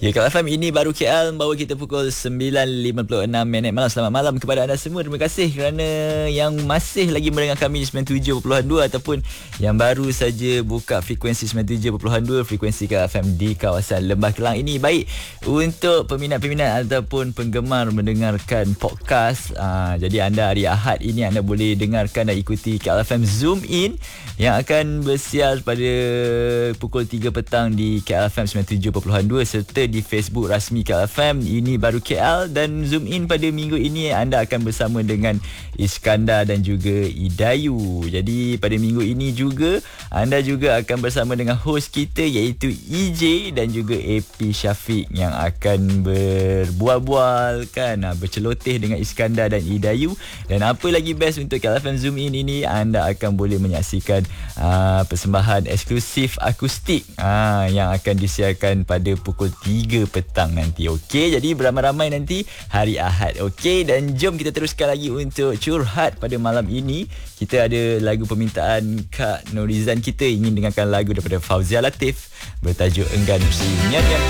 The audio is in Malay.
Ya, Kak FM ini baru KL membawa kita pukul 9.56 malam. Selamat malam kepada anda semua. Terima kasih kerana yang masih lagi mendengar kami di 97.2 ataupun yang baru saja buka frekuensi 97.2 frekuensi Kak FM di kawasan Lembah Kelang ini. Baik, untuk peminat-peminat ataupun penggemar mendengarkan podcast, jadi anda hari Ahad ini anda boleh dengarkan dan ikuti Kak FM Zoom In yang akan bersiar pada pukul 3 petang di KLFM 97.2 serta di Facebook rasmi KLFM ini baru KL. Dan Zoom In pada minggu ini anda akan bersama dengan Iskandar dan juga Idayu. Jadi pada minggu ini juga anda juga akan bersama dengan host kita iaitu EJ dan juga AP Syafiq yang akan berbual-bual kan, berceloteh dengan Iskandar dan Idayu. Dan apa lagi best untuk KLFM Zoom In ini, anda akan boleh menyaksikan persembahan eksklusif akustik yang akan disiarkan pada pukul 3 petang nanti. Okey, jadi beramai-ramai nanti hari Ahad. Okey, dan jom kita teruskan lagi untuk curhat pada malam ini. Kita ada lagu permintaan Kak Norizan, kita ingin dengarkan lagu daripada Fauzia Latif bertajuk Enggan Si Nyan Nyan.